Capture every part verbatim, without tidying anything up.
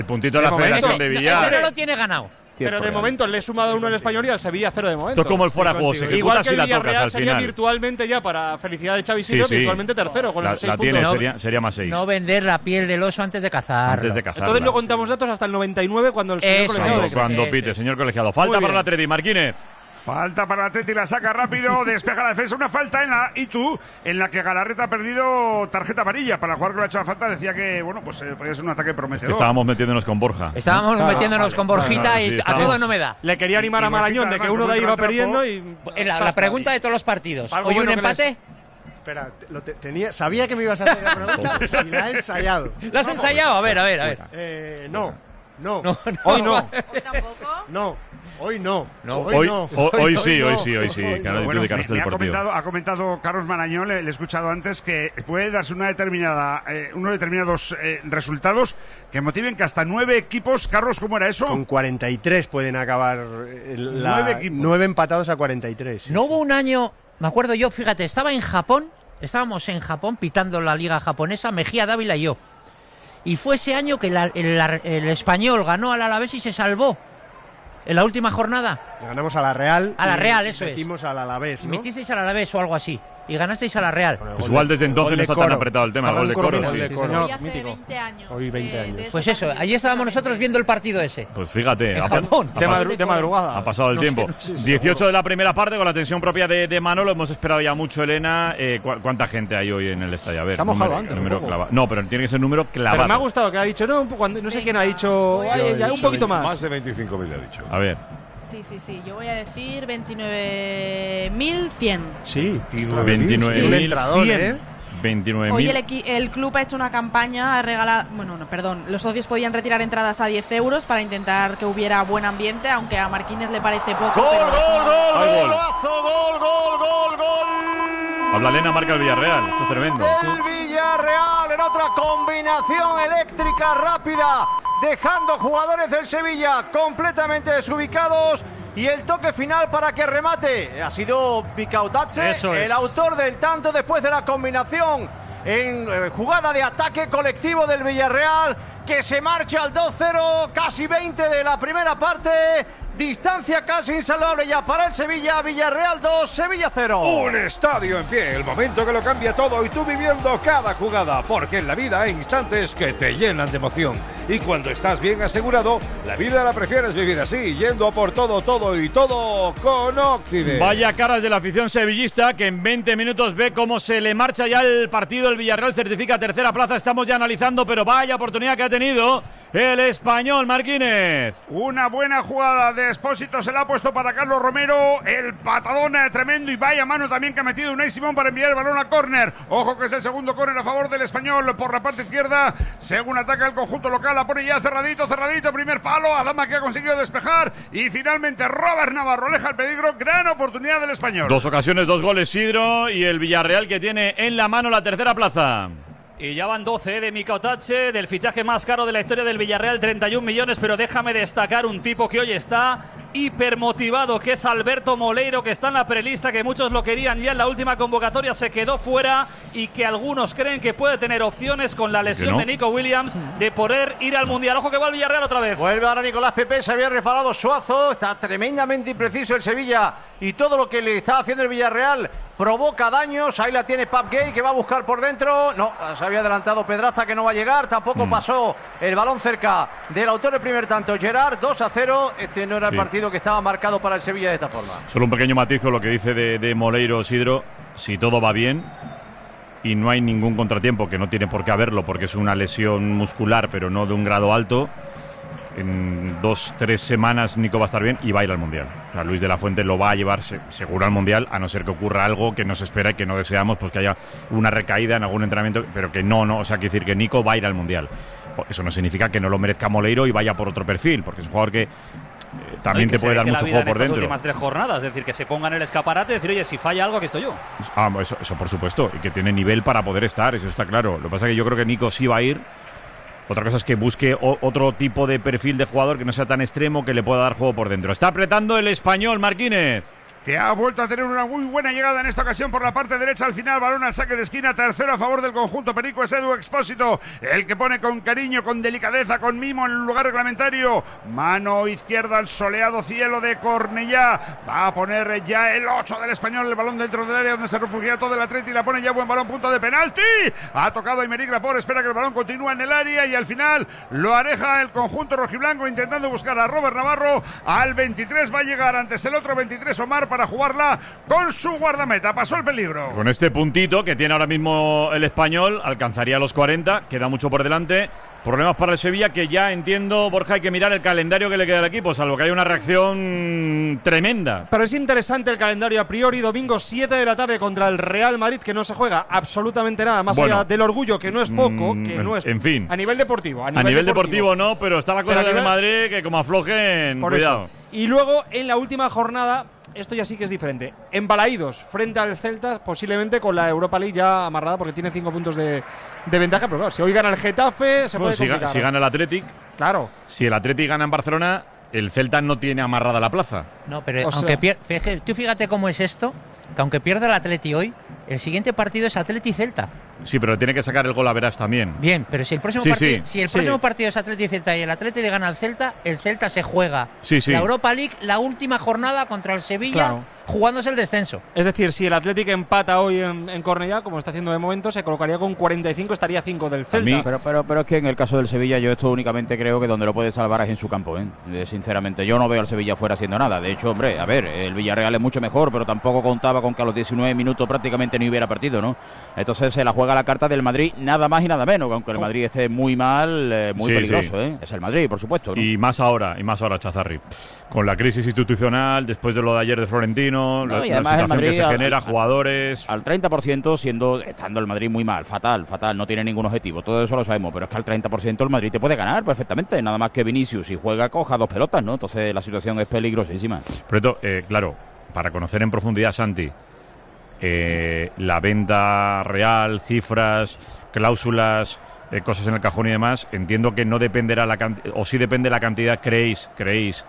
El puntito de la Federación de Billar. Este no lo tiene ganado. Pero de momento le he sumado uno al Español y al Sevilla cero de momento. Esto es como el fuera de juego, se igual que el la Villarreal tocas, sería al virtualmente ya para felicidad de Xavi Simons, sí, sí. virtualmente tercero con la, esos seis la puntos. tiene, No, sería, sería más seis. No vender la piel del oso antes de cazarlo. Antes de cazarlo. Entonces no contamos datos hasta el noventa y nueve cuando el señor Eso, colegiado Cuando, decreta. cuando pite, señor colegiado. Falta para el Atleti, Marquínez. Falta para el Atleti, la saca rápido, despeja la defensa. Una falta en la I T U, en la que Galarreta ha perdido tarjeta amarilla para jugar con la hecha falta. Decía que, bueno, pues eh, podía ser un ataque prometedor. Es que estábamos metiéndonos con Borja. Estábamos Claro, metiéndonos vale, con Borjita claro, y sí, a estamos. todo no me da. Le quería animar Y- a y Marañón Borjita, de que además, uno de ahí iba contra el perdiendo trapo. y… La, la pregunta de todos los partidos. Algo ¿Hoy un bueno que empate? Espera, lo te- tenía, sabía que me ibas a hacer la pregunta y la he ensayado. ¿Lo has ensayado? A ver, a ver, a ver. Eh, no, no, No, no. Hoy no. Hoy tampoco. no, hoy no. No, hoy, Hoy, no. hoy, hoy sí, no. hoy sí, hoy sí. Que ahora Bueno, tú de me, cara me del ha, partido. comentado, ha comentado Carlos Marañón, le, le he escuchado antes, que puede darse una determinada, eh, unos determinados eh, resultados que motiven que hasta nueve equipos, Carlos, ¿cómo era eso? Con cuarenta y tres pueden acabar eh, la- Nueve equipos. nueve empatados a cuarenta y tres. sí, No sí. hubo un año, me acuerdo yo, fíjate, estaba en Japón, estábamos en Japón pitando la liga japonesa, Mejía Dávila y yo. Y fue ese año que la- el, el Español ganó al Alavés y se salvó en la última jornada. Le ganamos a la Real. A la y Real, eso es. metimos al Alavés, ¿no? Metisteis al Alavés o algo así y ganasteis a la Real. Con el Pues gol igual de- desde entonces gol no de está tan Coro. apretado el tema, el gol de Coro, Coromina, sí. sí, Hoy señor, hace mítico. veinte años. Hoy veinte de- años. de ese Pues eso, partido, allí estábamos nosotros viendo el partido ese. Pues fíjate, En ha, Japón. ha De, pas- madru- de madrugada. ha pasado el No sé, tiempo. no sé si dieciocho de la primera parte con la tensión propia de, de Manolo. Hemos esperado ya mucho, Elena. Eh, ¿cu- ¿Cuánta gente hay hoy en el estadio? A ver, Se ha mojado número- antes, número un poco. clava- No, pero tiene que ser número clavado. Pero me ha gustado que ha dicho, no, cuando, no sé quién ha dicho, Venga, "Ay, voy a ya, un decir- poquito más. Más de veinticinco mil ha dicho. A ver. Sí, sí, sí. Yo voy a decir veintinueve mil cien. Sí, veintinueve un mil entrador, cien. ¿eh? veintinueve Hoy el, mil. equi- el club ha hecho una campaña, ha regalado, bueno, no, perdón, los socios podían retirar entradas a diez euros para intentar que hubiera buen ambiente, aunque a Marquínez le parece poco. ¡Gol, pero es gol, una- gol, Hay gol. golazo, gol, gol, gol, gol! Habla Elena, marca el Villarreal. Esto es tremendo. El Villarreal en otra combinación eléctrica rápida, dejando jugadores del Sevilla completamente desubicados. Y el toque final para que remate ha sido Bicautatse, Eso es. el autor del tanto después de la combinación en eh, jugada de ataque colectivo del Villarreal, que se marcha al dos cero, casi veinte de la primera parte. Distancia casi insalvable ya para el Sevilla. Villarreal dos, Sevilla cero. Un estadio en pie, el momento que lo cambia todo y tú viviendo cada jugada, porque en la vida hay instantes que te llenan de emoción. Y cuando estás bien asegurado, la vida la prefieres vivir así, yendo a por todo, todo y todo con Occident. Vaya caras de la afición sevillista que en veinte minutos ve cómo se le marcha ya el partido. El Villarreal certifica tercera plaza. Estamos ya analizando, pero vaya oportunidad que ha tenido el Español, Marquínez. Una buena jugada de Expósito se la ha puesto para Carlos Romero. El patadón eh, tremendo y vaya mano también que ha metido Unai Simón para enviar el balón a córner. Ojo que es el segundo córner a favor del Español por la parte izquierda. Según ataca el conjunto local, la pone ya cerradito, cerradito. Primer palo, Adama que ha conseguido despejar. Y finalmente Robert Navarro aleja el peligro. Gran oportunidad del Español. Dos ocasiones, dos goles, Sidro, y el Villarreal que tiene en la mano la tercera plaza. Y ya van doce de Mikautache, del fichaje más caro de la historia del Villarreal, treinta y un millones, pero déjame destacar un tipo que hoy está hipermotivado, que es Alberto Moleiro, que está en la prelista, que muchos lo querían ya en la última convocatoria, se quedó fuera y que algunos creen que puede tener opciones con la lesión no? de Nico Williams de poder ir al Mundial. Ojo que va el Villarreal otra vez. Vuelve ahora Nicolás Pepe, se había refalado Suazo, está tremendamente impreciso el Sevilla y todo lo que le está haciendo el Villarreal provoca daños. Ahí la tiene Pap Gay, que va a buscar por dentro. No, se había adelantado Pedraza, que no va a llegar. Tampoco Mm. pasó el balón cerca del autor del primer tanto, Gerard. Dos a cero. Este no era Sí. el partido que estaba marcado para el Sevilla de esta forma. Solo un pequeño matiz con lo que dice de, de Moleiro, Sidro. Si todo va bien y no hay ningún contratiempo, que no tiene por qué haberlo porque es una lesión muscular, pero no de un grado alto, en dos, tres semanas Nico va a estar bien y va a ir al Mundial. O sea, Luis de la Fuente lo va a llevar se- seguro al Mundial, a no ser que ocurra algo que no se espera y que no deseamos, pues que haya una recaída en algún entrenamiento, pero que no, no, o sea, quiere decir que Nico va a ir al Mundial. Eso no significa que no lo merezca Moleiro y vaya por otro perfil, porque es un jugador que eh, también Y que te se puede dar deje la mucho vida juego en por estas dentro. últimas tres jornadas, es decir, que se pongan en el escaparate y decir, oye, si falla algo, aquí estoy yo. Ah, eso, eso por supuesto, y que tiene nivel para poder estar, eso está claro. Lo que pasa es que yo creo que Nico sí va a ir. Otra cosa es que busque o- otro tipo de perfil de jugador que no sea tan extremo, que le pueda dar juego por dentro. Está apretando el Español, Marquínez. que ha vuelto a tener una muy buena llegada en esta ocasión por la parte derecha. Al final, balón al saque de esquina, tercero a favor del conjunto perico. Es Edu Expósito el que pone con cariño, con delicadeza, con mimo en el lugar reglamentario. Mano izquierda al soleado cielo de Cornellá. Va a poner ya el ocho del Español, el balón dentro del área donde se refugia todo el Atleti. La pone ya buen balón, punto de penalti. Ha tocado Aymeric Laporte, espera que el balón continúe en el área y al final lo areja el conjunto rojiblanco intentando buscar a Robert Navarro. Al veintitrés va a llegar antes el otro veintitrés Omar para jugarla con su guardameta. Pasó el peligro. Con este puntito que tiene ahora mismo el Español, alcanzaría los cuarenta, queda mucho por delante. Problemas para el Sevilla, que ya entiendo, Borja, hay que mirar el calendario que le queda al equipo, salvo que hay una reacción tremenda. Pero es interesante el calendario a priori. Domingo siete de la tarde contra el Real Madrid, que no se juega absolutamente nada, más bueno, allá del orgullo, que no es poco, que en, no es en fin. a nivel deportivo. A nivel, a nivel deportivo. deportivo no, pero está la cosa del Madrid que como aflojen, por cuidado. Eso. Y luego, en la última jornada, esto ya sí que es diferente. Embalaídos frente al Celta, posiblemente con la Europa League ya amarrada, porque tiene cinco puntos de, de ventaja. Pero claro, si hoy gana el Getafe, se bueno, puede si, complicar. si gana el Athletic, claro. Si el Athletic gana en Barcelona, el Celta no tiene amarrada la plaza. No, pero o aunque sea, pier- es que tú fíjate cómo es esto, que aunque pierda el Atleti hoy, el siguiente partido es Atleti-Celta. Sí, pero tiene que sacar el gol a Verás también. Bien, pero si el próximo, sí, partido, sí, si el sí. próximo partido es Atleti-Celta y el Atleti le gana al Celta, el Celta se juega sí, sí. la Europa League, la última jornada contra el Sevilla, claro, jugándose el descenso. Es decir, si el Athletic empata hoy en, en Cornellá, como está haciendo de momento, se colocaría con cuarenta y cinco, estaría cinco del Celta. Pero, pero, pero es que en el caso del Sevilla, yo esto únicamente creo que donde lo puede salvar es en su campo, ¿eh? Eh, sinceramente, yo no veo al Sevilla fuera haciendo nada. De hecho, hombre, a ver, el Villarreal es mucho mejor, pero tampoco contaba con que a los diecinueve minutos prácticamente ni hubiera partido, ¿no? Entonces se la juega la carta del Madrid, nada más y nada menos, que aunque el Madrid esté muy mal, eh, muy Sí, peligroso, sí. ¿eh? Es el Madrid, por supuesto, ¿no? Y más ahora, y más ahora, Chazarri. Con la crisis institucional, después de lo de ayer de Florentino, No, la, y la además el situación Madrid que se al- genera, al- jugadores. Al treinta por ciento, siendo estando el Madrid muy mal, fatal, fatal, no tiene ningún objetivo, todo eso lo sabemos, pero es que al treinta por ciento el Madrid te puede ganar perfectamente, nada más que Vinicius, si juega, coja dos pelotas, ¿no? Entonces la situación es peligrosísima. Por esto, eh, claro, para conocer en profundidad, Santi, eh, la venta real, cifras, cláusulas, eh, cosas en el cajón y demás, entiendo que no dependerá la cantidad, o sí depende la cantidad, creéis, creéis,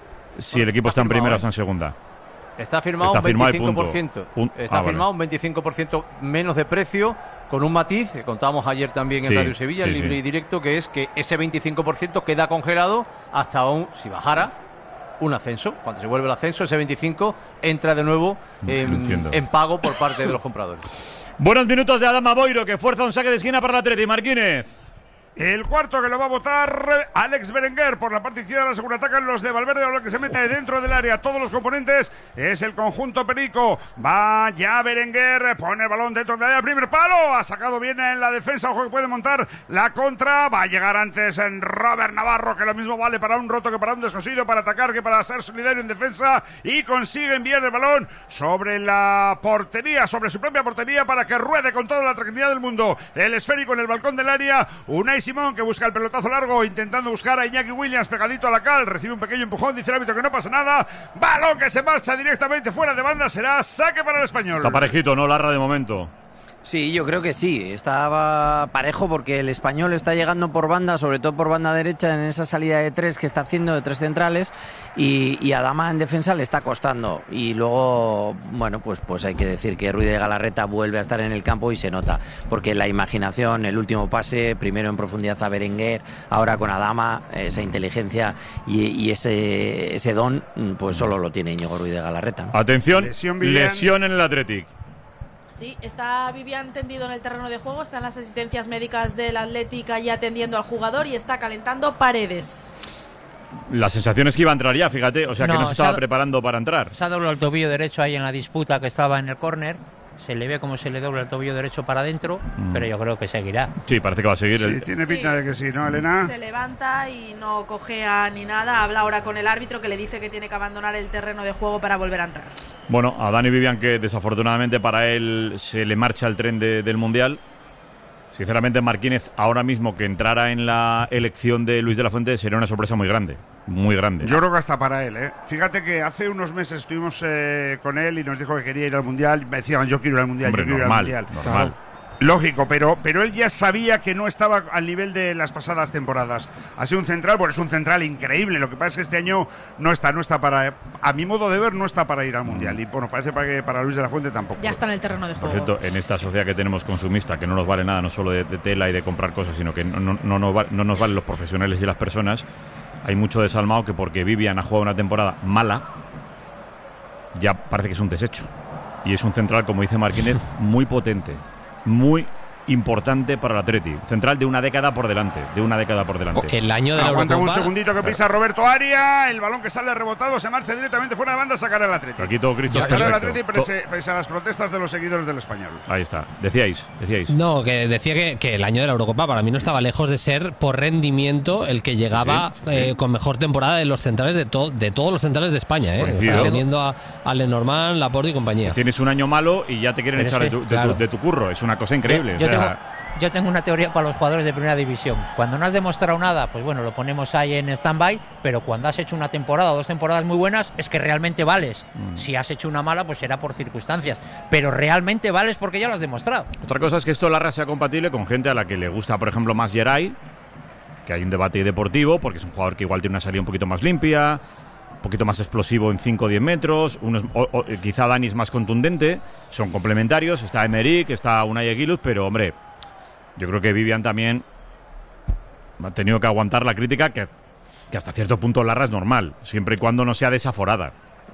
si el equipo está, está en primera firmado, o está en segunda. Está firmado Está un firmado y veinticinco por punto. ciento. Un- Está ah, firmado vale. un veinticinco por ciento menos de precio, con un matiz que contábamos ayer también en Sí, Radio Sevilla, sí, libre sí. y directo, que es que ese veinticinco por ciento queda congelado hasta un, si bajara, un ascenso. Cuando se vuelve el ascenso, ese veinticinco entra de nuevo en, Entiendo. en pago por parte de los compradores. Buenos minutos de Adama Boiro, que fuerza un saque de esquina para el Atleti. Marquínez. El cuarto que lo va a votar Alex Berenguer por la parte izquierda. La segunda atacan los de Valverde, ahora que se mete dentro del área. Todos los componentes es el conjunto perico. Va ya Berenguer, pone el balón dentro del área. Primer palo, ha sacado bien en la defensa. Ojo que puede montar la contra. Va a llegar antes en Robert Navarro, que lo mismo vale para un roto que para un descosido, para atacar que para ser solidario en defensa. Y consigue enviar el balón sobre la portería, sobre su propia portería, para que ruede con toda la tranquilidad del mundo. El esférico en el balcón del área. Unai Simón, que busca el pelotazo largo, intentando buscar a Iñaki Williams pegadito a la cal, recibe un pequeño empujón, dice el árbitro que no pasa nada, balón que se marcha directamente fuera de banda, será saque para el Español. Está parejito, ¿no, Larra, de momento? Sí, yo creo que sí. Estaba parejo porque el Español está llegando por banda, sobre todo por banda derecha, en esa salida de tres que está haciendo de tres centrales, y, y Adama en defensa le está costando. Y luego, bueno, pues, pues hay que decir que Ruiz de Galarreta vuelve a estar en el campo y se nota, porque la imaginación, el último pase, primero en profundidad a Berenguer, ahora con Adama, esa inteligencia y, y ese, ese don, pues solo lo tiene Íñigo Ruiz de Galarreta, ¿no? Atención, Lesión, lesión, Vivian. en el Athletic. Sí, está Vivian tendido en el terreno de juego, están las asistencias médicas del Atlético allí atendiendo al jugador y está calentando Paredes. La sensación es que iba a entrar ya, fíjate, o sea que No, no se estaba se ha- preparando para entrar. Se ha doblado el tobillo derecho ahí en la disputa que estaba en el córner. Se le ve como se le dobla el tobillo derecho para adentro, Mm. pero yo creo que seguirá. Sí, parece que va a seguir. Sí, el... tiene pinta de que sí, ¿no, Elena? Se levanta y no cojea ni nada, habla ahora con el árbitro que le dice que tiene que abandonar el terreno de juego para volver a entrar. Bueno, a Dani Vivian, que desafortunadamente para él se le marcha el tren de- del Mundial. Sinceramente, Marquínez, ahora mismo que entrara en la elección de Luis de la Fuente, sería una sorpresa muy grande. Muy grande. Yo creo que hasta para él, ¿eh? Fíjate que hace unos meses estuvimos eh, con él y nos dijo que quería ir al Mundial. Me decían, yo quiero ir al Mundial, Hombre, yo quiero normal, ir al Mundial. normal. Lógico, pero, pero él ya sabía que no estaba al nivel de las pasadas temporadas. Ha sido un central, bueno, es un central increíble. Lo que pasa es que este año no está, no está para, a mi modo de ver, no está para ir al Mundial. Y bueno, parece para que para Luis de la Fuente tampoco. Ya está en el terreno de juego. Por cierto, en esta sociedad que tenemos consumista, que no nos vale nada, no solo de, de tela y de comprar cosas, sino que no, no, no, nos va, no nos valen los profesionales y las personas, hay mucho desalmado que porque Vivian ha jugado una temporada mala, ya parece que es un desecho. Y es un central, como dice Marquínez, muy potente. Muy importante para el Atleti. Central de una década por delante. De una década por delante. El año de la Aguanta Eurocopa. un segundito que pisa Roberto Aria. El balón que sale rebotado se marcha directamente fuera de banda a sacar al Atleti. Aquí todo Cristo. Sacar al Atleti pese, pese a las protestas de los seguidores del Español. Ahí está. Decíais, decíais. No, que decía que, que el año de la Eurocopa para mí no estaba lejos de ser por rendimiento el que llegaba Sí, sí, sí. Eh, con mejor temporada de los centrales de, to de todos los centrales de España, ¿eh? O sea, teniendo a, a Lenormand, Laporte y compañía. Tienes un año malo y ya te quieren Pero echar es de, que, tu, de, claro. tu, de tu curro. Es una cosa increíble. Yo, yo o sea, tengo, yo tengo una teoría para los jugadores de primera división. Cuando no has demostrado nada, pues bueno, lo ponemos ahí en stand-by, pero cuando has hecho una temporada o dos temporadas muy buenas, es que realmente vales. Mm. Si has hecho una mala, pues será por circunstancias, pero realmente vales porque ya lo has demostrado. Otra cosa es que esto Larra sea compatible con gente a la que le gusta, por ejemplo, más Geray, que hay un debate deportivo, porque es un jugador que igual tiene una salida un poquito más limpia, un poquito más explosivo en cinco o diez metros, unos, o, o, quizá Dani es más contundente, son complementarios, está Emerick, está Unai Aguiluz, pero hombre, yo creo que Vivian también ha tenido que aguantar la crítica que, que hasta cierto punto Larra es normal, siempre y cuando no sea desaforada.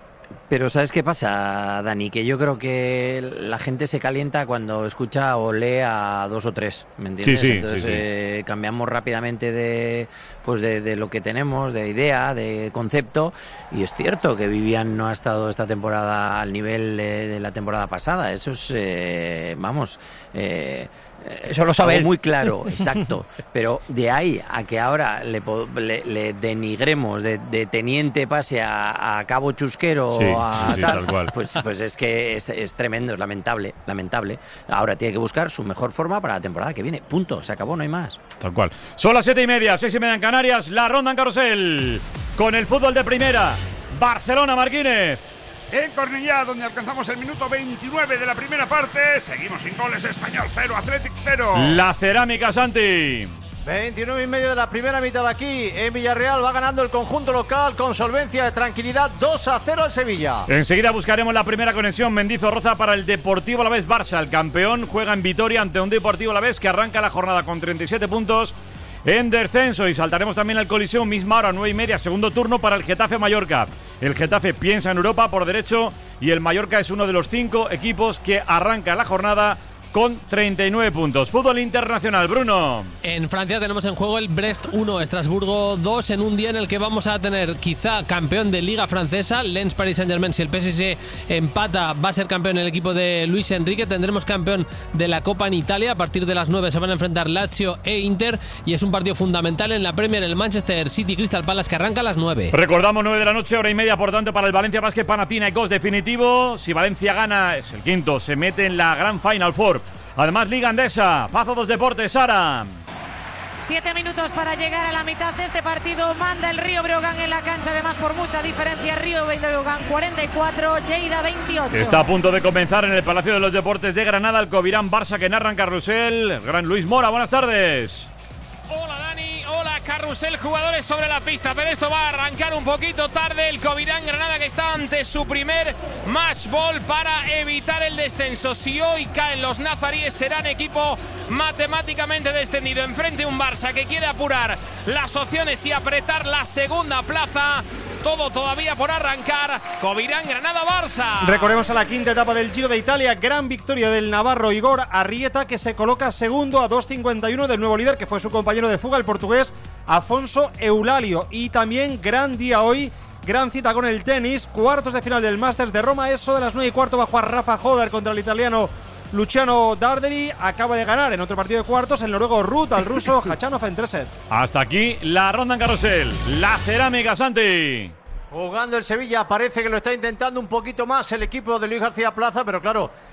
Pero ¿sabes qué pasa, Dani? Que yo creo que la gente se calienta cuando escucha o lee a dos o tres, ¿me entiendes? Sí, sí, Entonces sí, sí. Eh, cambiamos rápidamente de, pues de, de lo que tenemos, de idea, de concepto, y es cierto que Vivian no ha estado esta temporada al nivel de, de la temporada pasada. Eso es, eh, vamos... Eh, Eso lo sabe él. Muy claro, exacto. Pero de ahí a que ahora le, le, le denigremos de, de teniente pase a, a cabo chusquero Sí, a sí, sí, tal, tal cual. Pues, pues es que es, es tremendo, es lamentable, lamentable. Ahora tiene que buscar su mejor forma para la temporada que viene. Punto, se acabó, no hay más. Tal cual. Son las siete y media, seis y media en Canarias, la ronda en carrusel. Con el fútbol de primera. Barcelona, Marquínez. En Cornellá, donde alcanzamos el minuto veintinueve de la primera parte, seguimos sin goles. Español cero, Athletic cero. La Cerámica, Santi. veintinueve y medio de la primera mitad aquí en Villarreal. Va ganando el conjunto local con solvencia de tranquilidad. dos a cero al Sevilla. Enseguida buscaremos la primera conexión Mendizorroza para el Deportivo Alavés Barça. El campeón juega en Vitoria ante un Deportivo Alavés que arranca la jornada con treinta y siete puntos en descenso. Y saltaremos también al Coliseo, misma hora, nueve y media, segundo turno para el Getafe Mallorca. El Getafe piensa en Europa por derecho y el Mallorca es uno de los cinco equipos que arranca la jornada con treinta y nueve puntos. Fútbol internacional, Bruno. En Francia tenemos en juego el Brest uno, Estrasburgo dos, en un día en el que vamos a tener quizá campeón de Liga Francesa, Lens Paris Saint-Germain. Si el P S G empata, va a ser campeón el equipo de Luis Enrique. Tendremos campeón de la Copa en Italia. A partir de las nueve se van a enfrentar Lazio e Inter y es un partido fundamental en la Premier, el Manchester City Crystal Palace, que arranca a las nueve. Recordamos nueve de la noche, hora y media, por tanto, para el Valencia Basket Panathinaikos definitivo. Si Valencia gana, es el quinto, se mete en la Gran Final Four. Además, Liga Andesa, Pazo dos Deportes, Sara. Siete minutos para llegar a la mitad de este partido. Manda el Río Breogán en la cancha, además por mucha diferencia. Río Breogán cuarenta y cuatro, Lleida veintiocho. Está a punto de comenzar en el Palacio de los Deportes de Granada el Covirán Barça que narra en Carrusel. El gran Luis Mora, buenas tardes. Hola Dani, hola Carrusel, jugadores sobre la pista, pero esto va a arrancar un poquito tarde. El Covirán Granada que está ante su primer match ball para evitar el descenso. Si hoy caen los nazaríes serán equipo matemáticamente descendido. Enfrente un Barça que quiere apurar las opciones y apretar la segunda plaza. Todo todavía por arrancar. Covirán Granada Barça. Recorremos a la quinta etapa del Giro de Italia. Gran victoria del navarro Igor Arrieta, que se coloca segundo a dos cincuenta y uno del nuevo líder, que fue su compañero de fuga, el portugués Afonso Eulalio. Y también gran día hoy, gran cita con el tenis. Cuartos de final del Masters de Roma. Eso de las nueve y cuarto bajo a Rafa Hodder contra el italiano Luciano Darderi. Acaba de ganar en otro partido de cuartos el noruego Ruth al ruso Khachanov en tres sets. Hasta aquí la ronda en Carrusel. La Cerámica, Santi. Jugando el Sevilla, parece que lo está intentando un poquito más el equipo de Luis García Plaza, pero claro,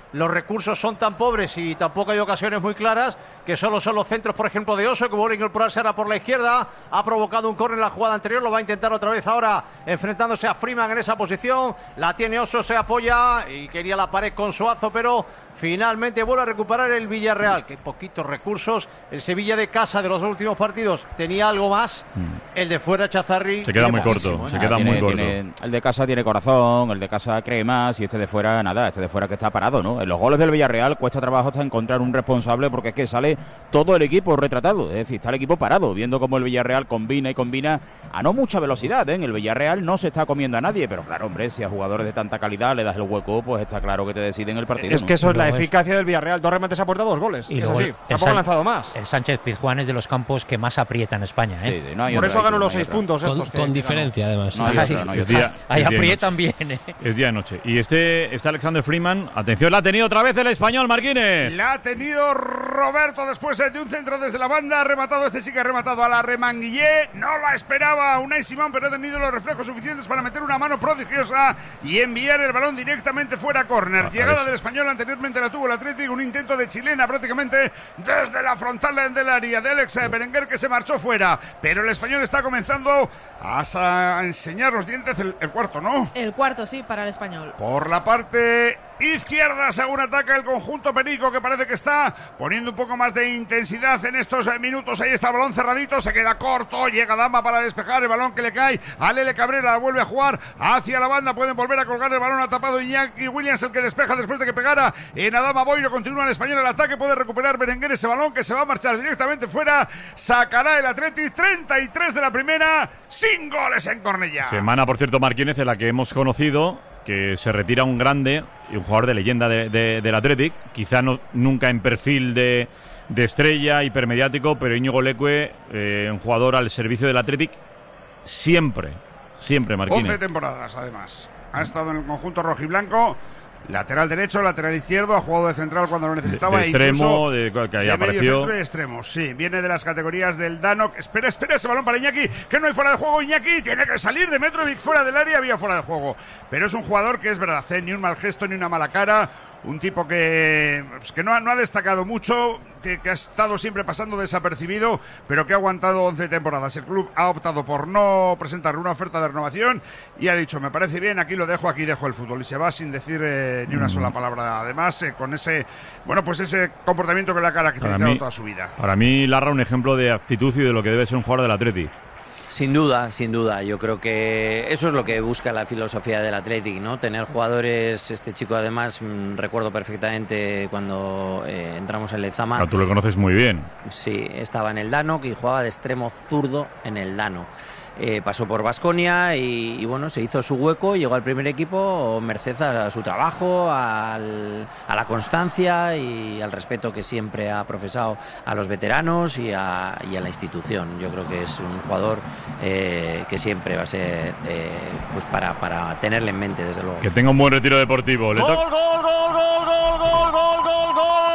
los recursos son tan pobres y tampoco hay ocasiones muy claras, que solo son los centros, por ejemplo, de Oso, que vuelve a incorporarse ahora por la izquierda, ha provocado un córner en la jugada anterior, lo va a intentar otra vez ahora enfrentándose a Freeman en esa posición, la tiene Oso, se apoya y quería la pared con Suazo, pero finalmente vuelve a recuperar el Villarreal. Qué poquitos recursos. El Sevilla de casa de los últimos partidos tenía algo más. Mm. El de fuera, Chazarri, se queda muy corto. ¿eh? Se queda tiene, muy corto. Tiene, el de casa tiene corazón, el de casa cree más y este de fuera nada. Este de fuera que está parado, ¿no? En los goles del Villarreal cuesta trabajo hasta encontrar un responsable porque es que sale todo el equipo retratado. Es decir, está el equipo parado, viendo cómo el Villarreal combina y combina a no mucha velocidad. ¿eh? En el Villarreal no se está comiendo a nadie, pero claro, hombre, si a jugadores de tanta calidad le das el hueco, pues está claro que te deciden el partido. Es ¿no? que eso es la es. eficacia del Villarreal. Dos remates a puerta, dos goles. Y es así. Tampoco han lanzado más. El Sánchez Pizjuán es de los campos que más aprieta en España. ¿eh? Sí, sí, no hay Por otra, eso ganó no los hay seis otra. puntos Con, estos. Que, con que diferencia, además. No hay otra, no hay Es otra. día, Ahí es día y aprietan noche. bien. ¿eh? Es día y noche. Y este, este Alexander Freeman, atención, la ha tenido otra vez el español Marquínez. La ha tenido Roberto después de un centro desde la banda. Ha rematado, este sí que ha rematado a la Remanguillé. No la esperaba Unai Simón, pero ha tenido los reflejos suficientes para meter una mano prodigiosa y enviar el balón directamente fuera a córner. Ah, Llegada eso. del español, anteriormente la tuvo el Atlético. Un intento de chilena prácticamente desde la frontal del área de Alex Berenguer, que se marchó fuera. Pero el español está comenzando a, a enseñar los dientes. El, el cuarto, ¿no? El cuarto, sí, para el español. Por la parte izquierda, según ataca el conjunto perico, que parece que está poniendo un poco más de intensidad en estos minutos. Ahí está el balón cerradito, se queda corto, llega Dama para despejar el balón que le cae a Lele Cabrera, la vuelve a jugar hacia la banda, pueden volver a colgar el balón, ha tapado Iñaki Williams, el que despeja después de que pegara en Adama Boiro. Continúa el español el ataque, puede recuperar Berenguer ese balón que se va a marchar directamente fuera, sacará el Atleti. Treinta y tres de la primera, sin goles en Cornellá. Semana, por cierto, Marquínez, en la que hemos conocido que se retira un grande y un jugador de leyenda de, de, del Athletic, quizá no, nunca en perfil de, de estrella, hipermediático, pero Íñigo Leque, eh, un jugador al servicio del Athletic siempre, siempre, Marquínez. once temporadas, además. Ha estado en el conjunto rojiblanco. Lateral derecho, lateral izquierdo, ha jugado de central cuando lo necesitaba. De, de extremo, e de, que ahí de apareció. medio centro y de extremo, sí. Viene de las categorías del Danok. Espera, espera ese balón para Iñaki, que no hay fuera de juego. Iñaki tiene que salir de Metrovic fuera del área, había fuera de juego. Pero es un jugador que es verdad, ¿eh? Ni un mal gesto, ni una mala cara. Un tipo que, pues, que no, ha, no ha destacado mucho, que, que ha estado siempre pasando desapercibido, pero que ha aguantado once temporadas. El club ha optado por no presentarle una oferta de renovación y ha dicho, me parece bien, aquí lo dejo, aquí dejo el fútbol. Y se va sin decir eh, ni una sola palabra. Además, eh, con ese, bueno, pues ese comportamiento que le ha caracterizado mí, toda su vida. Para mí, Larra, un ejemplo de actitud y de lo que debe ser un jugador del Atleti. Sin duda, sin duda. Yo creo que eso es lo que busca la filosofía del Athletic, ¿no? Tener jugadores, este chico además, mmm, recuerdo perfectamente cuando eh, entramos en Lezama. Ah, tú lo conoces muy bien. Sí, estaba en el Danok y jugaba de extremo zurdo en el Danok. Eh, pasó por Baskonia y, y bueno, se hizo su hueco, llegó al primer equipo merced a su trabajo, al, a la constancia y al respeto que siempre ha profesado a los veteranos y a, y a la institución. Yo creo que es un jugador eh, que siempre va a ser eh, pues para, para tenerle en mente, desde luego. Que tenga un buen retiro deportivo. Gol, gol, gol, gol, gol, gol, gol, gol,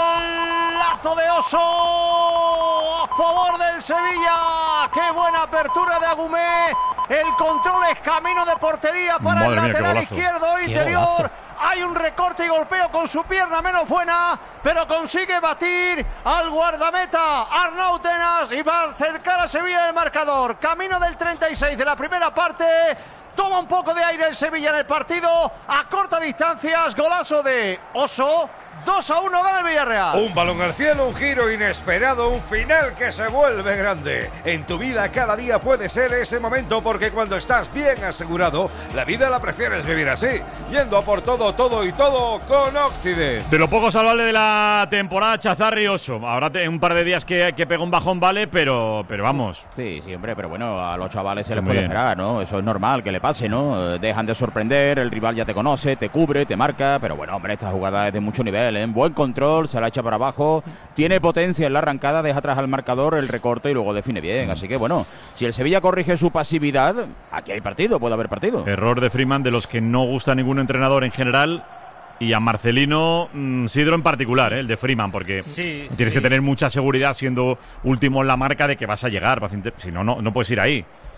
golazo de Oso a favor del Sevilla. Qué buena apertura de Agumé. El control es camino de portería para Madre el mía, lateral izquierdo interior. Hay un recorte y golpeo con su pierna menos buena, pero consigue batir al guardameta Arnau Tenas y va a acercar a Sevilla el marcador. Camino del treinta y seis de la primera parte. Toma un poco de aire el Sevilla en el partido. A corta distancias, golazo de Oso. dos a uno gana el Villarreal. Un balón al cielo, un giro inesperado, un final que se vuelve grande. En tu vida cada día puede ser ese momento, porque cuando estás bien asegurado, la vida la prefieres vivir así, yendo a por todo, todo y todo con Occident. De lo poco salvable de la temporada, Chazarri Oso. Habrá un par de días que, que pega un bajón, vale, pero, pero vamos. Sí, sí, hombre, pero bueno, a los chavales se Sí, les muy puede bien. esperar, ¿no? Eso es normal que le pase, ¿no? Dejan de sorprender, el rival ya te conoce, te cubre, te marca, pero bueno, hombre, esta jugada es de mucho nivel, ¿eh? Buen control, se la echa para abajo, tiene potencia en la arrancada, deja atrás al marcador, el recorte y luego define bien. Así que bueno, si el Sevilla corrige su pasividad, aquí hay partido, puede haber partido. Error de Freeman, de los que no gusta a ningún entrenador en general. Y a Marcelino mmm, Sidro en particular, ¿eh? El de Freeman, porque Sí, tienes sí. que tener mucha seguridad siendo último en la marca de que vas a llegar. Si no, no, no puedes ir ahí.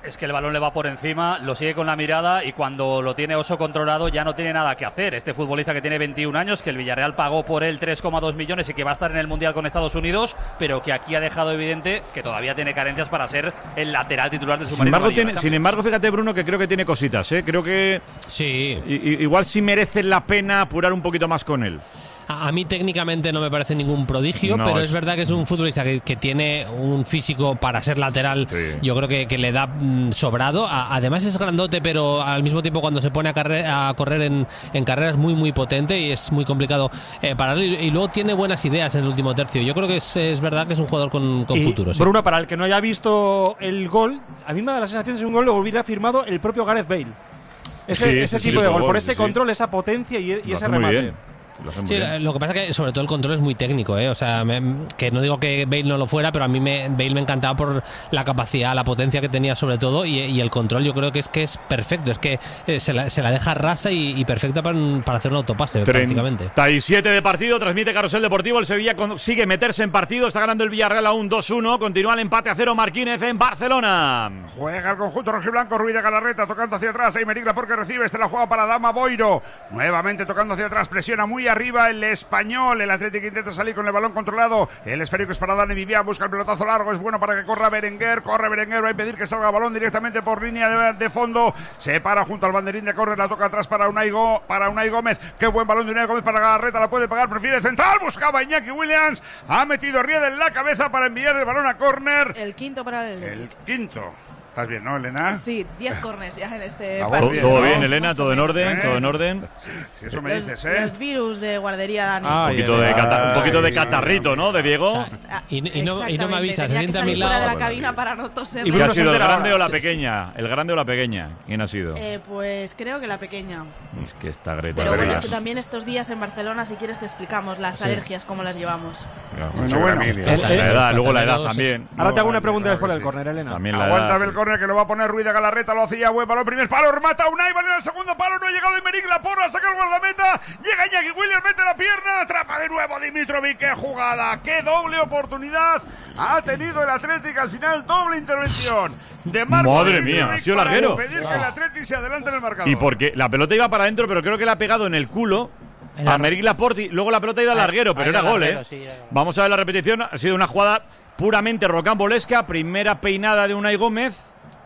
Es que el balón le va por encima, lo sigue con la mirada y cuando lo tiene Oso controlado ya no tiene nada que hacer. Este futbolista que tiene veintiún años, que el Villarreal pagó por él tres coma dos millones y que va a estar en el Mundial con Estados Unidos, pero que aquí ha dejado evidente que todavía tiene carencias para ser el lateral titular del Sin embargo, tiene, sin embargo, fíjate, Bruno, que creo que tiene cositas, ¿eh? Creo que sí. I, igual sí merece la pena apurar un poquito más con él. A, a mí técnicamente no me parece ningún prodigio, No, pero es- es verdad que es un futbolista que, que tiene un físico para ser lateral, yo creo que, que le da mm, sobrado. A- además es grandote, pero al mismo tiempo cuando se pone a, carre- a correr en, en carreras muy muy potente y es muy complicado eh, pararlo. Y, y luego tiene buenas ideas en el último tercio. Yo creo que es, es verdad que es un jugador con, con Y, futuro. sí. Bruno, para el que no haya visto el gol, a mí me da la sensación de que es un gol lo hubiera firmado el propio Gareth Bale. Ese, Sí, ese sí, tipo sí, de gol, gol, por ese sí, sí. control, esa potencia y, y Lo ese hace muy remate. bien. Lo hace muy Sí, bien. lo que pasa es que sobre todo el control es muy técnico, ¿eh? O sea, me- que no digo que Bale no lo fuera, pero a mí me, Bale me encantaba por la capacidad, la potencia que tenía sobre todo y, y el control yo creo que es que es perfecto, es que eh, se, la, se la deja rasa y, y perfecta para, para hacer un autopase prácticamente. treinta y siete de partido, transmite Carrusel Deportivo. El Sevilla consigue meterse en partido. Está ganando el Villarreal aún dos uno. Continúa el empate a cero Marquínez en Barcelona. Juega el conjunto rojiblanco, Ruiz de Galarreta tocando hacia atrás. Aymeric Laporte recibe, este la juega para Dama Boiro. Nuevamente tocando hacia atrás, presiona muy arriba el español. El Atlético intenta salir con el balón controlado. El esférico es para Dani Vivian, busca el pelotazo largo. Es bueno para que corra Berenguer. Corre Berenguer, va a impedir que salga el balón directamente por línea de, de fondo. Se para junto al banderín de córner, la toca atrás para Unai, Go, para Unai Gómez. Qué buen balón de Unai Gómez para Galarreta, la puede pagar, prefiere central. Buscaba Iñaki Williams. Ha metido Rieda en la cabeza para enviar el balón a córner. El quinto para el. El quinto. ¿Estás bien, no, Elena? Sí, diez corners ya en este Ah, partido. Todo, todo bien, ¿no? Elena, Más todo o en menos. orden, ¿Eh? todo en orden. Si eso me Los, dices, ¿eh? los virus de guardería, Dani. Un poquito de, cata- un poquito de catarrito, ¿no? De Diego. Y, y no, y no me avisa, se Tenía que siente a mi salir fuera lado. de la cabina para no toser. ¿Y quién ha sido, el grande o la Sí, pequeña? ¿El grande o la pequeña? ¿Quién ha sido? Eh, pues creo que la pequeña. Es que está Greta. Pero bueno, Greta. es que también estos días en Barcelona, si quieres, te explicamos las Sí. alergias, cómo las llevamos. Claro, Bueno, mucha bueno. familia. La edad, luego la edad también. Ahora te hago una pregunta después del córner, Elena. También la Aguanta edad. el córner que lo va a poner Ruiz de Galarreta, lo hacía buen balón, primer palo, remata Unai, balón al segundo palo, no ha llegado Aymeric Laporte, saca el guardameta, llega Iñaki Williams, mete la pierna, atrapa de nuevo Dimitrovic, qué jugada, qué doble oportunidad ha tenido el Atlético, al final doble intervención de Marco Madre Dimitrovic mía, ha sido para larguero. impedir que el Atlético se adelante en el marcador. Y porque la pelota iba para adentro, pero creo que la ha pegado en el culo En a la- Aymeric Laporte. Y luego la pelota ha ido al Ah, larguero, ha pero ido era al gol, larguero, ¿eh? sí, era gol. Vamos a ver la repetición. Ha sido una jugada puramente rocambolesca. Primera peinada de Unai Gómez.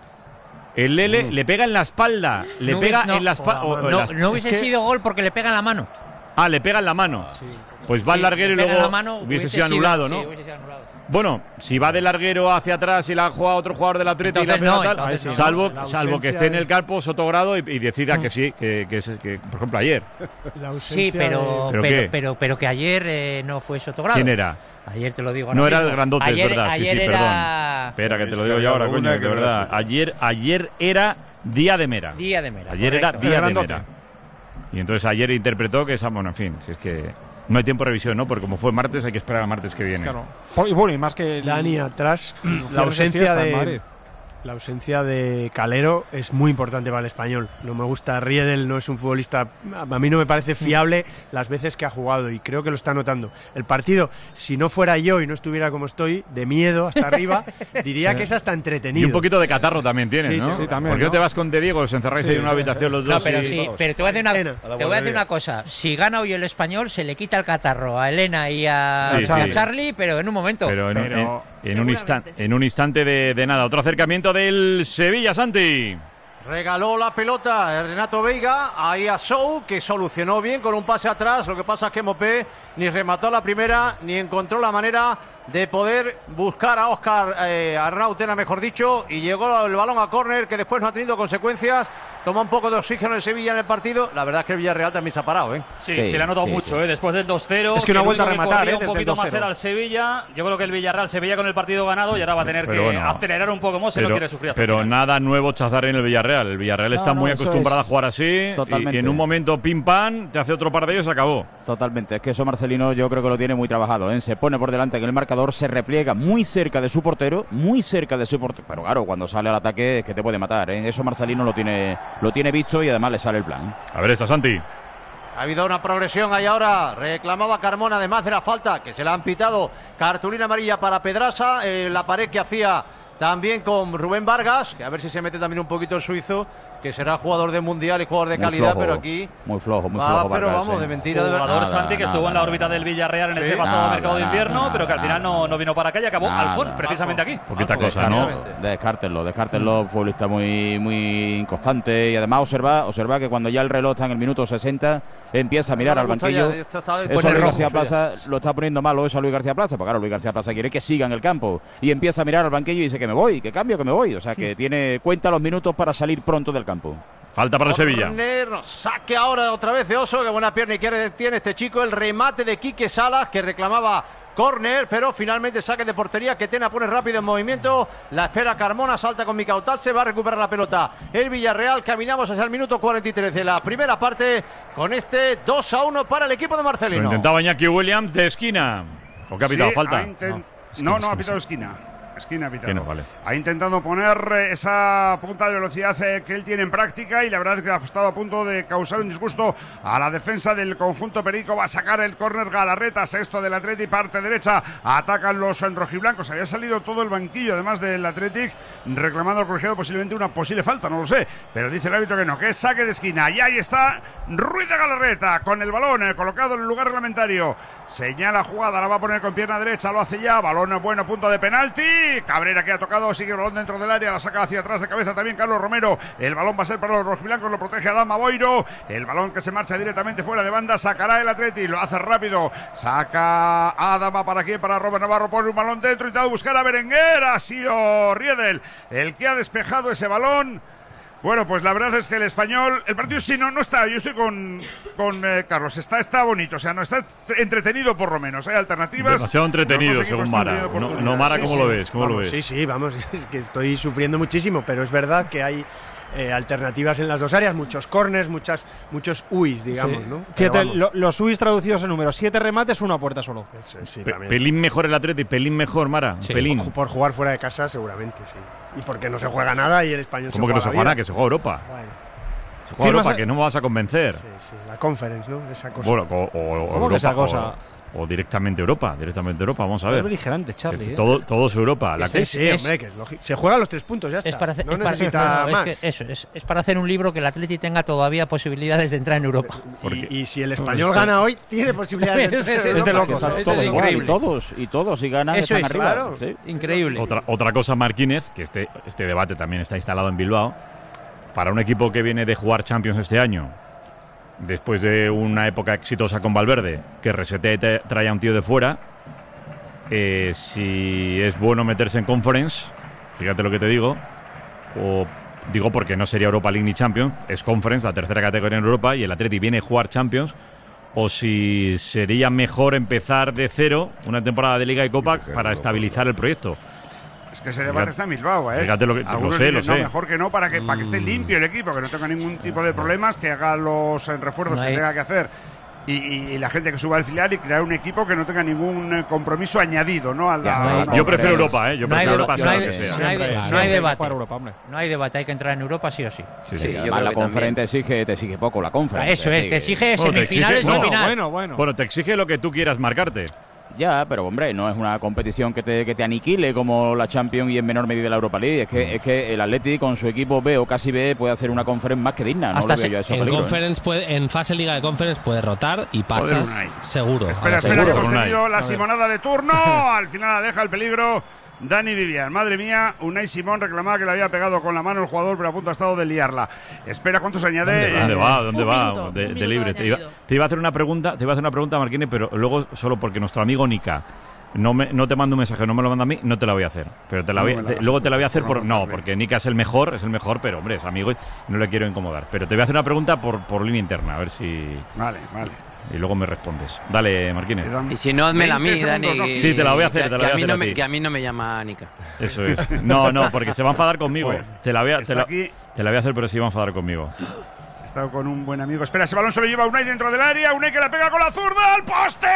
El Lele le pega en la espalda. Le No pega hubiese- no, en la espalda. No, no hubiese sido gol porque le pega en la mano. Ah, le pega en la mano. Pues va al Sí, larguero y le pega luego en la mano, hubiese, hubiese sido sido- anulado, sí, ¿no? hubiese sido anulado. Bueno, si va de larguero hacia atrás y la ha jugado otro jugador del Atleta y la Entonces pega no, tal, entonces no. salvo, La salvo que ausencia esté en de- el campo Sotogrado y, y decida que sí, que, que, es- que, por ejemplo, ayer. La ausencia Sí, pero, ¿Pero pero, qué? pero, pero que ayer eh, no fue Sotogrado. ¿Quién era? Ayer te lo digo. No ahora era el mismo. grandote, ayer, es verdad. Sí, ayer sí, era... perdón. Espera, que te Es lo que digo yo ahora, había coño, una de que no era verdad. suya. Ayer, ayer era día de Mera. Día de Mera. Ayer era correcto. día El de grandote. Mera. Y entonces ayer interpretó que esa, bueno, en fin, si es que no hay tiempo de revisión, ¿no? Porque como fue martes, hay que esperar a martes que viene. Claro. Po- Y bueno, y más que. el- Dani atrás, viernes la es ausencia fiesta en Madrid. de la ausencia de Calero es muy importante para el español. No me gusta, Riedel no es un futbolista, a mí no me parece fiable las veces que ha jugado y creo que lo está notando. El partido, si no fuera yo y no estuviera como estoy, de miedo hasta arriba, diría Sí. que es hasta Y entretenido. un poquito de catarro también tienes, Sí, ¿no? sí, también, Porque no ¿no? te vas con De Diego, os encerráis Sí. ahí en una habitación los dos. No, pero y- sí, pero te voy a decir una, Elena. te voy a decir guardería. una cosa. Si gana hoy el español, se le quita el catarro a Elena y a, Sí, y a sí. Charlie, pero en un momento. Pero en, un- Pero- en- en un, instan- Seguramente, sí. en un instante de, de nada. Otro acercamiento del Sevilla, Santi. Regaló la pelota Renato Veiga ahí a Sou, que solucionó bien con un pase atrás. Lo que pasa es que Mopé ni remató la primera ni encontró la manera de poder buscar a Óscar eh, Arnautena, mejor dicho, y llegó el balón a córner, que después no ha tenido consecuencias. Toma un poco de oxígeno el Sevilla en el partido. La verdad es que el Villarreal también se ha parado, ¿eh? Sí, Sí, se le ha notado sí, mucho, sí. ¿eh? Después del dos cero. Es que no ha el vuelto a único que rematar, corría ¿eh? un Desde el poquito dos más cero. era el Sevilla. Yo creo que el Villarreal se veía con el partido ganado y ahora va a tener Pero que bueno, acelerar un poco más si no Pero, quiere sufrir hasta el pero final. nada nuevo chazar en el Villarreal. El Villarreal No, está no, muy eso acostumbrado es. a jugar así. Y, Totalmente. y en un momento, pim pam, te hace otro par de ellos y se acabó. Totalmente, es que eso Marcelino yo creo que lo tiene muy trabajado, ¿eh? Se pone por delante en el marcador, se repliega muy cerca de su portero, muy cerca de su portero, pero claro, cuando sale al ataque es que te puede matar, ¿eh? Eso Marcelino lo tiene, lo tiene visto y además le sale el plan. A ver, está Santi. Ha habido una progresión ahí ahora. Reclamaba Carmona además de la falta, que se la han pitado. Cartulina amarilla para Pedrasa. Eh, la pared que hacía también con Rubén Vargas, que a ver si se mete también un poquito el suizo, que será jugador de mundial y jugador de Muy calidad, flojo, pero aquí muy flojo, muy va, flojo. pero Vargas, vamos, sí. de mentira, de verdad. Jugador Nada, Santi que nada, estuvo en la nada. órbita del Villarreal en Sí. ese pasado Nada, mercado de nada, invierno, nada, pero que al final nada. no, no vino para acá y acabó Nada, Alfon, nada. precisamente aquí. Poquita cosa, ¿no? Descártenlo, descártenlo, futbolista muy, muy inconstante y además observa, observa que cuando ya el reloj está en el minuto sesenta empieza a mirar No al me gusta banquillo. ya, está- está- Eso pone a Luis rojo, García sí, Plaza lo está poniendo malo eso a Luis García Plaza, porque claro, Luis García Plaza quiere que siga en el campo y empieza a mirar al banquillo y dice que me voy, que cambio, que me voy, o sea que tiene cuenta los minutos para salir pronto del campo. Falta para el Sevilla. Corner, saque ahora otra vez de Oso, que buena pierna izquierda tiene este chico, el remate de Quique Salas, que reclamaba córner, pero finalmente saque de portería, que Tena pone rápido en movimiento, la espera Carmona, salta con Micautat, se va a recuperar la pelota el Villarreal, caminamos hacia el minuto cuarenta y tres de la primera parte, con este dos a uno para el equipo de Lo Marcelino. intentaba Iñaki Williams de esquina. ¿O qué ha pitado? Sí, ¿Falta? ha inten- No, No, esquina, no, ha esquina, pitado sí. esquina. Esquina ha pitado. Que no, vale. Ha intentado poner eh, esa punta de velocidad eh, que él tiene en práctica y la verdad es que ha estado a punto de causar un disgusto a la defensa del conjunto perico. Va a sacar el córner Galarreta, sexto del Athletic, parte derecha. Atacan los rojiblancos. Había salido todo el banquillo, además del Athletic, reclamando al colegiado posiblemente una posible falta, no lo sé. Pero dice el árbitro que no, que es saque de esquina. Y ahí está Ruiz de Galarreta con el balón eh, colocado en el lugar reglamentario. Señala jugada, la va a poner con pierna derecha, lo hace ya. Balón bueno, punto de penalti. Cabrera que ha tocado, sigue el balón dentro del área, la saca hacia atrás de cabeza también Carlos Romero. El balón va a ser para los rojiblancos, lo protege Adama Boiro. El balón que se marcha directamente fuera de banda, sacará el Atleti, lo hace rápido. Saca Adama para aquí, para Robert Navarro, pone un balón dentro, intenta buscar a Berenguer. Ha sido Riedel el que ha despejado ese balón. Bueno, pues la verdad es que el Español, el partido sí no, no está, yo estoy con, con eh, Carlos, está, está bonito, o sea, no está entretenido por lo menos, hay alternativas. Demasiado entretenido, Los dos según equipos Mara. están teniendo No, no, Mara, oportunidades. ¿cómo Sí, lo sí. ves? ¿Cómo Vamos, lo ves? Sí, sí, vamos, es que estoy sufriendo muchísimo, pero es verdad que hay eh, alternativas en las dos áreas, muchos corners, muchas, muchos uis, digamos, Sí. ¿no? Pero Fíjate, vamos, lo- los U I S traducidos en números, siete remates, una puerta solo. eso es, sí, Pe- también. pelín mejor el Atleti, pelín mejor, Mara. Sí. Pelín. Por, por jugar fuera de casa, seguramente, sí. Y porque no se juega nada y el español ¿Cómo que no se la juega vida. nada? Que se juega Europa. Bueno, Se juega Firmas Europa, a- que no me vas a convencer. sí, sí, la conference, ¿no? Esa cosa. Bueno, o, o- o ¿Cómo que Europa, esa cosa? O, o directamente Europa, directamente Europa, vamos a Es ver. beligerante, Charlie. Que ¿eh? todo, todo es Europa. La sí, que sí, hombre, que es lógico. Se juegan los tres puntos, ya está. Es para hacer, no es para- necesita no, no, más. es que eso, es, es para hacer un libro que el Atleti tenga todavía posibilidades de entrar en Europa. Porque- Y, y si el español gana hoy, tiene posibilidades de Es- es- entrar en es de Europa. locos, Eso eso Todos es igual, increíble. y todos, y todos, y ganan, Eso están es, arriba. claro. Sí. Increíble. Otra, otra cosa, Marquínez, que este, este debate también está instalado en Bilbao. Para un equipo que viene de jugar Champions este año, después de una época exitosa con Valverde, que resete te- trae a un tío de fuera, eh, si es bueno meterse en Conference, fíjate lo que te digo, o digo porque no sería Europa League ni Champions, es Conference, la tercera categoría en Europa, y el Atleti viene a jugar Champions, o si sería mejor empezar de cero una temporada de Liga y Copa para estabilizar el proyecto. Es que ese debate Fíjate- está en Bilbao, ¿eh? fíjate lo que- lo Algunos sé, dicen, lo no, sé. mejor que no, para que, para que esté limpio el equipo, que no tenga ningún tipo de problemas, que haga los eh, refuerzos No que hay- tenga que hacer. Y, y- y la gente que suba al filial y crear un equipo que no tenga ningún eh, compromiso añadido, ¿no? A la- Ya, no hay- a la- Yo prefiero Conference. Europa, ¿eh? Yo No hay prefiero deba- Europa, no sea hay- lo que sea. no hay- Siempre, no hay siempre debate. jugar Europa, hombre. No hay debate, hay que entrar en Europa sí o sí. Sí, Sí, sí. yo Además, creo la que conferencia también. te exige, te exige poco, la conferencia. Eso es, te exige Bueno, te semifinales exige- y no, final. Bueno, bueno. Bueno, te exige lo que tú quieras marcarte. Ya, pero hombre, no es una competición que te, que te aniquile como la Champions y en menor medida la Europa League. Es que, es que el Atleti con su equipo B o casi B puede hacer una conferencia más que digna. No Hasta lo veo se- yo a eso En, peligro, ¿eh? conference puede, en fase Liga de Conference puede rotar y Joder, pasas Unai. seguro. a Espera, la espera, segunda. que hemos Unai. tenido la A ver. simonada de turno. Al final la deja el peligro Dani Vivian. Madre mía, Unai Simón reclamaba que le había pegado con la mano el jugador, pero a punto ha estado de liarla. Espera, ¿cuánto se añade? ¿Dónde Eh, va? ¿Dónde un va? minuto, de, un de minuto libre. de Te iba, añadido. te iba a hacer una pregunta, te iba a hacer una pregunta, Marquínez, pero luego solo porque nuestro amigo Nika no me, no te mando un mensaje, no me lo manda a mí, no te la voy a hacer. Pero te la No voy, me la te- vas a luego te la voy a hacer, hacer por por no no, matarle. porque Nika es el mejor, es el mejor, pero hombre, es amigo y no le quiero incomodar. Pero te voy a hacer una pregunta por, por línea interna, a ver si Vale, vale. y luego me respondes. Dale, Marquínez. Quedan Y si no, hazmela a mí, veinte Dani. segundos, ¿no? que- Sí, te la voy a hacer, que- te la que voy a a mí hacer no a me- ti. Que a mí no me llama Nica. Eso es. No, no, porque se va a enfadar conmigo. Bueno, te la voy a, te está la, aquí. te la voy a hacer, pero se va a enfadar conmigo. He estado con un buen amigo. Espera, ese balón se lo lleva Unai dentro del área. Unai que la pega con la zurda al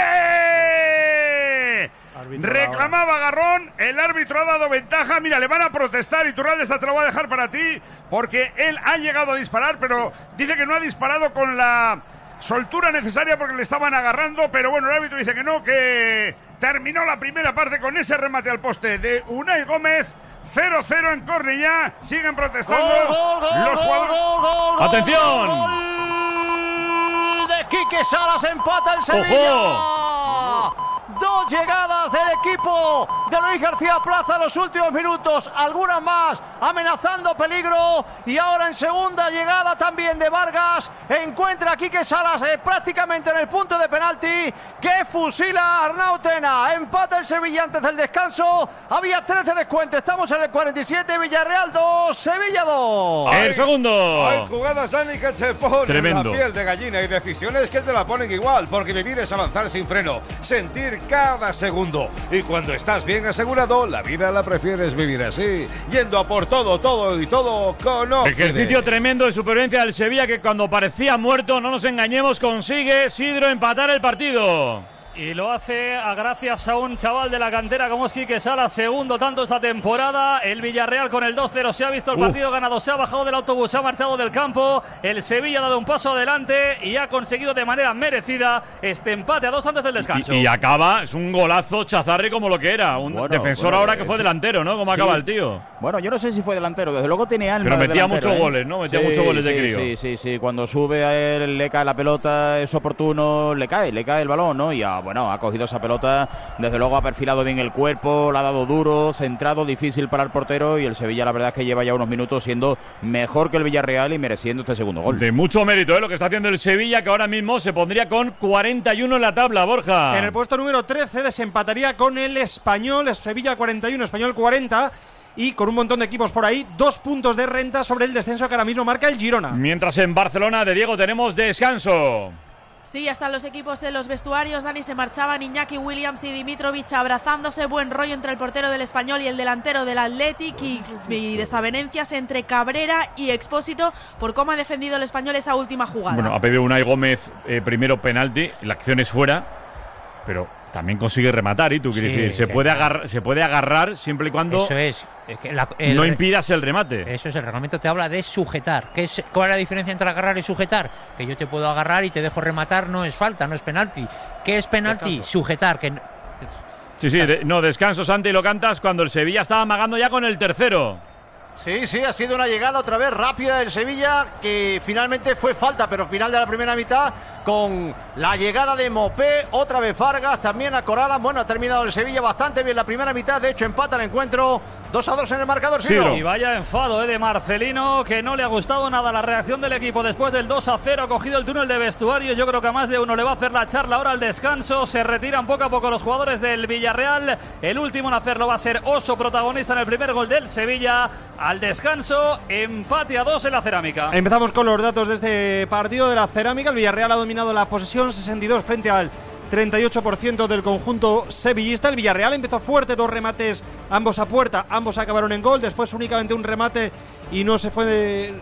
poste. Árbitro Reclamaba Garrón. El árbitro ha dado ventaja. Mira, le van a protestar. Iturralde, esta te lo voy a dejar para ti. Porque él ha llegado a disparar, pero dice que no ha disparado con la soltura necesaria porque le estaban agarrando. Pero bueno, el árbitro dice que no, que Terminó la primera parte con ese remate al poste de Unai Gómez. cero cero en Cornellá. Siguen protestando Gol, gol, gol, los gol, jugadores. gol, gol, gol, ¡Atención! Gol de Quique Salas, empata el Sevilla. ¡Ojo! Dos llegadas del equipo de Luis García Plaza en los últimos minutos, algunas más amenazando peligro, y ahora en segunda llegada también de Vargas, encuentra a Quique Salas eh, prácticamente en el punto de penalti, que fusila a Arnautena. Empata el Sevilla antes del descanso, había trece descuentos, estamos en el cuarenta y siete, Villarreal dos, Sevilla dos. El segundo. Hay jugadas, Dani, que te ponen Tremendo. la piel de gallina, y decisiones que te la ponen igual, porque vivir es avanzar sin freno, sentir cada segundo, y cuando estás bien asegurado, la vida la prefieres vivir así, yendo a por todo, todo y todo con Ocde. Ejercicio tremendo de supervivencia del Sevilla, que cuando parecía muerto, no nos engañemos, consigue Sidro empatar el partido. Y lo hace a gracias a un chaval de la cantera como es Quique Salas, segundo tanto esta temporada. El Villarreal con el dos cero se ha visto el partido Uf. ganado, se ha bajado del autobús, se ha marchado del campo. El Sevilla ha dado un paso adelante y ha conseguido de manera merecida este empate a dos antes del descanso. Y, y acaba, es un golazo Chazarri como lo que era, un bueno, defensor bueno, ahora que fue delantero, ¿no? Como sí. acaba el tío. Bueno, yo no sé si fue delantero, desde luego tiene alma. Pero metía delantero, muchos ¿eh? goles, ¿no? Metía sí, muchos goles de sí, crío. Sí, sí, sí, cuando sube a él, le cae la pelota, es oportuno, le cae, le cae el balón, ¿no? Y ha, bueno, ha cogido esa pelota, desde luego ha perfilado bien el cuerpo, la ha dado duro, centrado, difícil para el portero, y el Sevilla la verdad es que lleva ya unos minutos siendo mejor que el Villarreal y mereciendo este segundo gol. De mucho mérito, ¿eh? Lo que está haciendo el Sevilla, que ahora mismo se pondría con cuarenta y uno en la tabla, Borja. En el puesto número trece desempataría con el Español, es Sevilla cuarenta y uno, Español cuarenta, y con un montón de equipos por ahí, dos puntos de renta sobre el descenso que ahora mismo marca el Girona. Mientras en Barcelona de Diego tenemos descanso. Sí, hasta los equipos en los vestuarios, Dani, se marchaban Iñaki Williams y Dimitrovic abrazándose, buen rollo entre el portero del Español y el delantero del Athletic, y, y desavenencias entre Cabrera y Expósito por cómo ha defendido el Español esa última jugada. Bueno, ha pedido Unai Gómez eh, primero penalti, la acción es fuera, pero también consigue rematar, y tú quieres Sí, decir, se sí, puede claro. agarrar, se puede agarrar siempre y cuando Eso es. es que la- el- no impidas el remate. Eso es, el reglamento te habla de sujetar. ¿Qué es, ¿Cuál es la diferencia entre agarrar y sujetar? Que yo te puedo agarrar y te dejo rematar, no es falta, no es penalti. ¿Qué es penalti? Descanso. Sujetar. Que Sí, sí, de- no, descanso, Santi, lo cantas cuando el Sevilla estaba amagando ya con el tercero. Sí, sí, ha sido una llegada otra vez rápida del Sevilla, que finalmente fue falta, pero final de la primera mitad, con la llegada de Mopé, otra vez Vargas, también a Corrada. Bueno, ha terminado el Sevilla bastante bien la primera mitad, de hecho empata el encuentro, dos a dos en el marcador. Sidro. Y vaya enfado eh, de Marcelino, que no le ha gustado nada la reacción del equipo después del dos a cero. Ha cogido el túnel de vestuarios. Yo creo que a más de uno le va a hacer la charla ahora al descanso. Se retiran poco a poco los jugadores del Villarreal. El último en hacerlo va a ser Oso, protagonista en el primer gol del Sevilla. Al descanso, empate a dos en la Cerámica. Empezamos con los datos de este partido de la Cerámica. El Villarreal ha dominado la posesión, sesenta y dos frente al treinta y ocho por ciento del conjunto sevillista. El Villarreal empezó fuerte, dos remates, ambos a puerta, ambos acabaron en gol. Después únicamente un remate y no se fue de,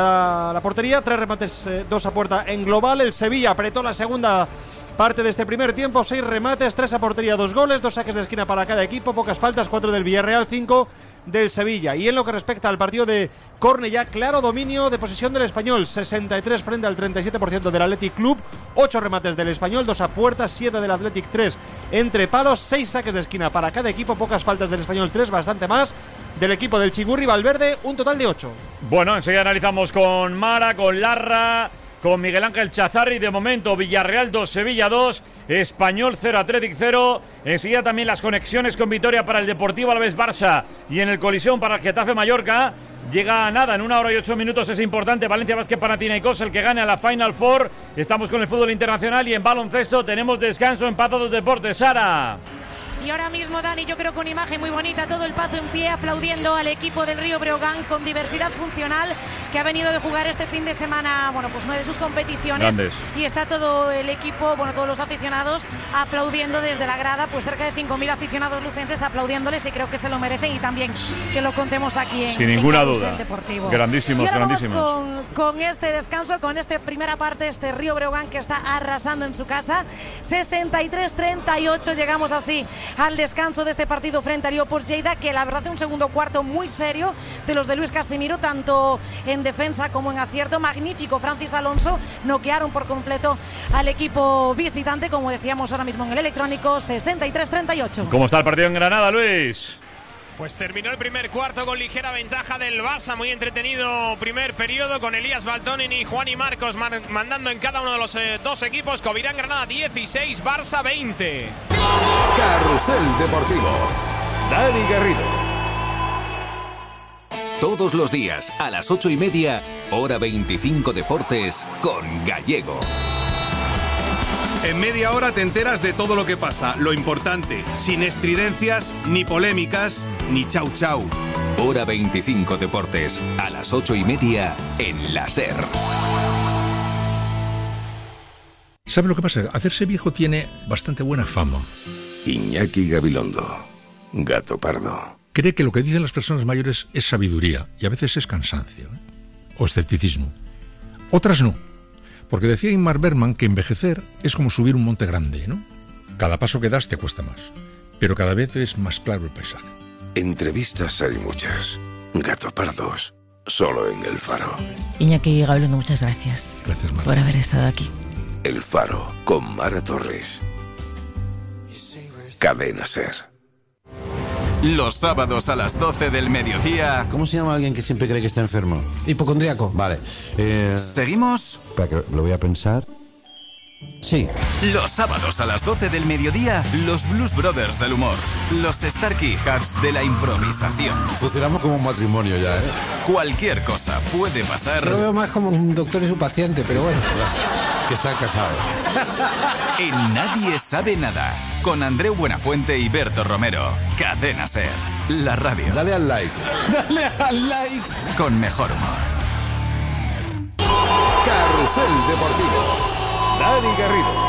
a la portería. Tres remates, eh, dos a puerta en global. El Sevilla apretó la segunda parte de este primer tiempo, seis remates, tres a portería, dos goles, dos saques de esquina para cada equipo, pocas faltas, cuatro del Villarreal, cinco del Sevilla. Y en lo que respecta al partido de Cornellá, claro dominio de posesión del Español, sesenta y tres frente al treinta y siete por ciento del Athletic Club, ocho remates del Español, dos a puerta, siete del Athletic, tres entre palos, seis saques de esquina para cada equipo, pocas faltas del Español, tres, bastante más del equipo del Chingurri Valverde, un total de ocho. Bueno, enseguida analizamos con Mara, con Larra, con Miguel Ángel Chazarri. De momento, Villarreal dos, Sevilla dos, Español cero, Athletic cero. Enseguida también las conexiones con Vitoria para el Deportivo Alavés Barça y en el Colisión para el Getafe Mallorca. Llega a nada, en una hora y ocho minutos es importante. Valencia Basket Panathinaikos, el que gane a la Final Four. Estamos con el fútbol internacional y en baloncesto tenemos descanso en Pazo dos Deportes. Sara. Y ahora mismo, Dani, yo creo que una imagen muy bonita, todo el Pazo en pie aplaudiendo al equipo del Río Breogán con diversidad funcional, que ha venido de jugar este fin de semana, bueno, pues una de sus competiciones. Grandes. Y está todo el equipo, bueno, todos los aficionados aplaudiendo desde la grada, pues cerca de cinco mil aficionados lucenses aplaudiéndoles, y creo que se lo merecen, y también que lo contemos aquí en Sin ninguna en Carrusel duda. Deportivo. Grandísimos, y ahora grandísimos. vamos con, con este descanso, con esta primera parte, este Río Breogán que está arrasando en su casa, sesenta y tres treinta y ocho, llegamos así al descanso de este partido frente al Opus Lleida, que la verdad hace un segundo cuarto muy serio de los de Luis Casimiro, tanto en defensa como en acierto. Magnífico Francis Alonso, noquearon por completo al equipo visitante, como decíamos ahora mismo en el electrónico, sesenta y tres treinta y ocho. ¿Cómo está el partido en Granada, Luis? Pues terminó el primer cuarto con ligera ventaja del Barça, muy entretenido primer periodo con Elías Baltonin y Juani Marcos man mandando en cada uno de los eh, dos equipos. Covirán Granada dieciséis, Barça veinte. Carrusel Deportivo, Dani Garrido. Todos los días a las ocho y media, hora veinticinco Deportes con Gallego. En media hora te enteras de todo lo que pasa, lo importante, sin estridencias, ni polémicas, ni chau chau. Hora veinticinco Deportes, a las ocho y media en la SER. ¿Sabe lo que pasa? Hacerse viejo tiene bastante buena fama. Iñaki Gabilondo, Gato Pardo. Cree que lo que dicen las personas mayores es sabiduría y a veces es cansancio, ¿eh? O escepticismo. Otras no. Porque decía Ingmar Bergman que envejecer es como subir un monte grande, ¿no? Cada paso que das te cuesta más, pero cada vez es más claro el paisaje. Entrevistas hay muchas. Gato Pardos, solo en El Faro. Iñaki Gabilondo, muchas gracias. Gracias, Mara. Por haber estado aquí. El Faro, con Mara Torres. Cadena SER. Los sábados a las doce del mediodía. ¿Cómo se llama alguien que siempre cree que está enfermo? Hipocondríaco. Vale. Eh... ¿Seguimos? Espera, que lo voy a pensar. Sí. Los sábados a las doce del mediodía, los Blues Brothers del humor. Los Starkey Hats de la improvisación. Funcionamos como un matrimonio ya, ¿eh? Cualquier cosa puede pasar. Lo veo más como un doctor y su paciente, pero bueno. Que están casados. En Nadie Sabe Nada, con Andreu Buenafuente y Berto Romero. Cadena SER, la radio. Dale al like. Dale al like. Con mejor humor. Carrusel Deportivo, Dani Garrido.